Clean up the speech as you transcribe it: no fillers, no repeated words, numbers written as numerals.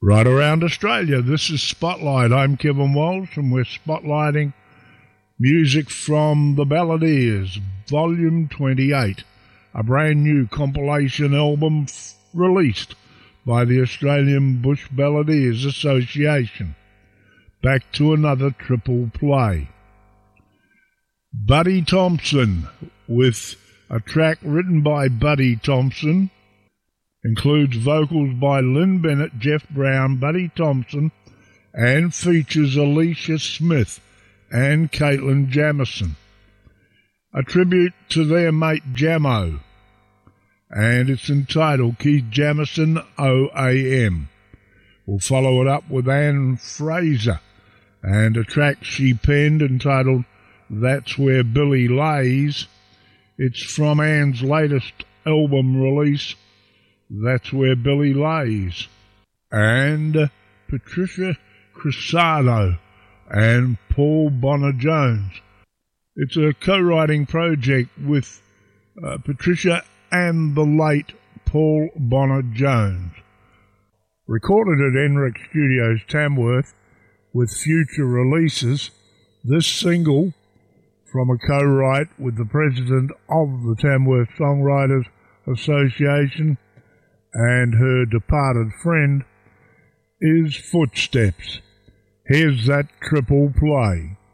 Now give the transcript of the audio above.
Right around Australia, this is Spotlight. I'm Kevin Walsh, and we're spotlighting music from The Balladeers, Volume 28, a brand new compilation album released by the Australian Bush Balladeers Association. Back to another triple play. Buddy Thompson, with a track written by Buddy Thompson, includes vocals by Lynn Bennett, Jeff Brown, Buddy Thompson, and features Alicia Smith and Caitlin Jamison. A tribute to their mate Jamo, and it's entitled Keith Jamison OAM. We'll follow it up with Anne Fraser and a track she penned entitled That's Where Billy Lays. It's from Anne's latest album release, That's Where Billy Lays. And Patricia Crisado and Paul Bonner-Jones. It's a co-writing project with Patricia and the late Paul Bonner-Jones. Recorded at Enric Studios Tamworth with future releases, this single from a co-write with the president of the Tamworth Songwriters Association and her departed friend is Footsteps. Here's that triple play.